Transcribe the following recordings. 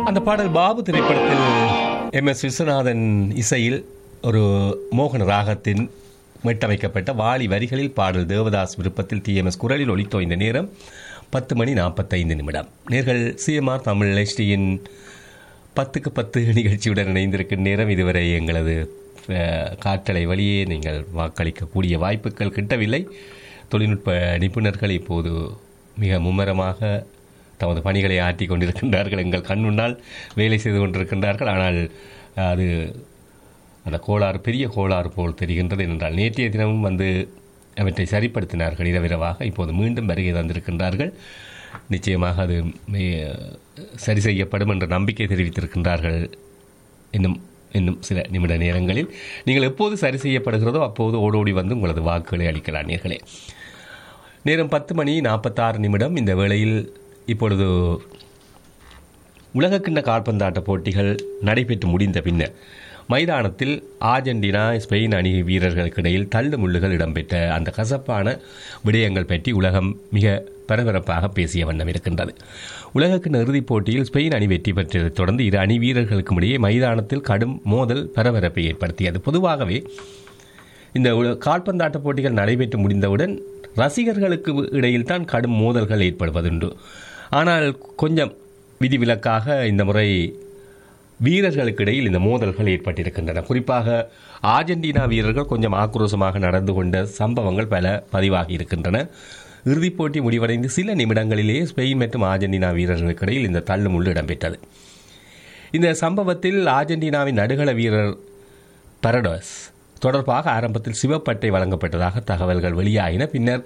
அந்த பாடல் பாபு திரைப்படத்தில் MS விஸ்வநாதன் இசையில் ஒரு மோகன ராகத்தின் மீட்டமைக்கப்பட்ட வாலி வரிகளில் பாடல் தேவதாஸ் விருப்பத்தில் TMS குரலில் ஒலித்தோய்ந்த நேரம் 10:45. நேர்கள் CMR தமிழ் HDயின் 10க்கு 10 நிகழ்ச்சியுடன் இணைந்திருக்கும் நேரம். இதுவரை எங்களது காற்றலை வழியே நீங்கள் வாக்களிக்கக்கூடிய வாய்ப்புகள் கிட்டவில்லை. தொழில்நுட்ப நிபுணர்கள் இப்போது மிக மும்முரமாக தமது பணிகளை ஆற்றிக் கொண்டிருக்கின்றார்கள். எங்கள் கண் முன்னால் வேலை செய்து கொண்டிருக்கின்றார்கள். ஆனால் அது அந்த கோளாறு பெரிய கோளாறு போல் தெரிகின்றது. என்றால் நேற்றைய தினமும் வந்து அவற்றை சரிப்படுத்தினார்கள் இரவிரவாக. இப்போது மீண்டும் வருகை தந்திருக்கின்றார்கள். நிச்சயமாக அது சரி செய்யப்படும் என்ற நம்பிக்கை தெரிவித்திருக்கின்றார்கள். இன்னும் சில நிமிட நேரங்களில் நீங்கள் எப்போது சரி செய்யப்படுகிறதோ அப்போது ஓடோடி வந்து உங்களது வாக்குகளை அளிக்கலாம் நேர்களே. நேரம் 10:46. இந்த வேளையில் இப்பொழுது உலகக்கிண்ண கால்பந்தாட்ட போட்டிகள் நடைபெற்று முடிந்த பின்னர் மைதானத்தில் ஆர்ஜென்டினா ஸ்பெயின் அணி வீரர்களுக்கு இடையில் தள்ளு முள்ளுகள் இடம்பெற்ற அந்த கசப்பான விடயங்கள் பற்றி உலகம் மிக பரபரப்பாக பேசிய வண்ணம் இருக்கின்றது. உலகக்கிண்ண இறுதிப் போட்டியில் ஸ்பெயின் அணி வெற்றி பெற்றதைத் தொடர்ந்து இரு அணி வீரர்களுக்கும் இடையே மைதானத்தில் கடும் மோதல் பரபரப்பை ஏற்படுத்தியது. பொதுவாகவே இந்த கால்பந்தாட்ட போட்டிகள் நடைபெற்று முடிந்தவுடன் ரசிகர்களுக்கு இடையில் தான் கடும் மோதல்கள் ஏற்படுவதுண்டு. ஆனால் கொஞ்சம் விதிவிலக்காக இந்த முறை வீரர்களுக்கு இடையில் இந்த மோதல்கள் ஏற்பட்டிருக்கின்றன. குறிப்பாக ஆர்ஜென்டினா வீரர்கள் கொஞ்சம் ஆக்ரோஷமாக நடந்து கொண்ட சம்பவங்கள் பல பதிவாகி இருக்கின்றன. இறுதிப் போட்டி முடிவடைந்து சில நிமிடங்களிலேயே ஸ்பெயின் மற்றும் ஆர்ஜென்டினா வீரர்களுக்கு இடையில் இந்த தள்ளுமுள்ளு இடம்பெற்றது. இந்த சம்பவத்தில் ஆர்ஜென்டினாவின் நடுகள வீரர் பரடோஸ் தொடர்பாக ஆரம்பத்தில் சிவப்பட்டை வழங்கப்பட்டதாக தகவல்கள் வெளியாகின. பின்னர்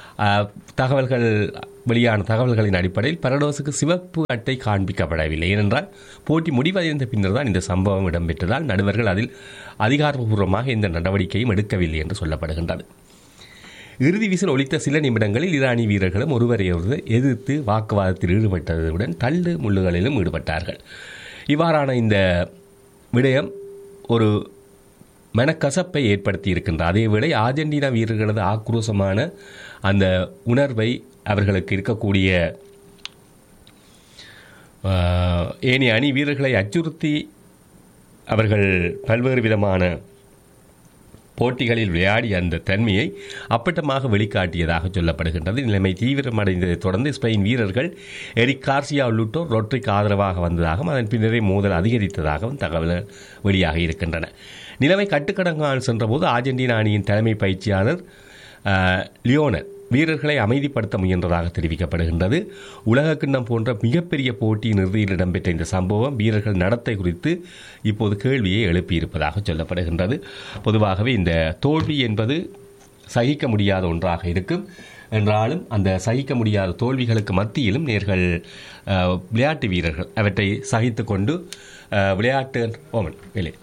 வெளியான தகவல்களின் அடிப்படையில் பரடோஸுக்கு சிவப்பு அட்டை காண்பிக்கப்படவில்லை. ஏனென்றால் போட்டி முடிவடைந்த பின்னர் தான் இந்த சம்பவம் இடம்பெற்றதால் நடுவர்கள் அதில் அதிகாரப்பூர்வமாக எந்த நடவடிக்கையும் எடுக்கவில்லை என்று சொல்லப்படுகின்றது. இறுதி விசில் ஒலித்த சில நிமிடங்களில் இரு அணி வீரர்களும் ஒருவரையொருவர் எதிர்த்து வாக்குவாதத்தில் ஈடுபட்டதுடன் தள்ளு முள்ளுகளிலும் ஈடுபட்டார்கள். இவ்வாறான இந்த விடயம் ஒரு மனக்கசப்பை ஏற்படுத்தி இருக்கின்ற அதேவேளை ஆர்ஜென்டினா வீரர்களது ஆக்ரோஷமான அந்த உணர்வை அவர்களுக்கு இருக்கக்கூடிய ஏனைய அணி வீரர்களை அச்சுறுத்தி அவர்கள் பல்வேறு விதமான போட்டிகளில் விளையாடிய அந்த தன்மையை அப்பட்டமாக வெளிக்காட்டியதாக சொல்லப்படுகின்றது. நிலைமை தீவிரமடைந்ததைத் தொடர்ந்து ஸ்பெயின் வீரர்கள் எரிக் கார்சியா உள்ளிட்டோர் ரொட்ரிக்கு ஆதரவாக வந்ததாகவும் அதன் பின்னரே மோதல் அதிகரித்ததாகவும் தகவல்கள் வெளியாகி இருக்கின்றன. நிலைமை கட்டுக்கடங்காமல் சென்றபோது ஆர்ஜென்டினா அணியின் தலைமை பயிற்சியாளர் லியோனர் வீரர்களை அமைதிப்படுத்த முயன்றதாக தெரிவிக்கப்படுகின்றது. உலகக்கிண்ணம் போன்ற மிகப்பெரிய போட்டியின் இறுதியில் இடம்பெற்ற இந்த சம்பவம் வீரர்கள் நடத்தை குறித்து இப்போது கேள்வியை எழுப்பியிருப்பதாக சொல்லப்படுகின்றது. பொதுவாகவே இந்த தோல்வி என்பது சகிக்க முடியாத ஒன்றாக இருக்கும் என்றாலும் அந்த சகிக்க முடியாத தோல்விகளுக்கு மத்தியிலும் நேர்கள் விளையாட்டு வீரர்கள் அவற்றை சகித்து கொண்டு விளையாட்டு வேலை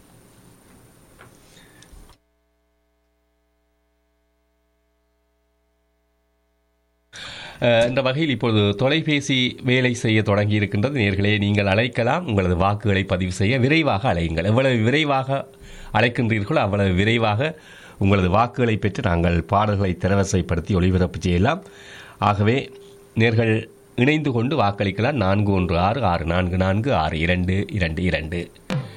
என்ற வகையில் இப்பொழுது தொலைபேசி வேலை செய்ய தொடங்கி இருக்கின்றது. நேர்களே, நீங்கள் அழைக்கலாம். உங்களது வாக்குகளை பதிவு செய்ய விரைவாக அழையுங்கள். எவ்வளவு விரைவாக அழைக்கின்றீர்களோ அவ்வளவு விரைவாக உங்களது வாக்குகளை பெற்று நாங்கள் பாடல்களை தரவரிசைப்படுத்தி ஒளிபரப்பு செய்யலாம். ஆகவே நேர்கள் இணைந்து கொண்டு வாக்களிக்கலாம். 4166446222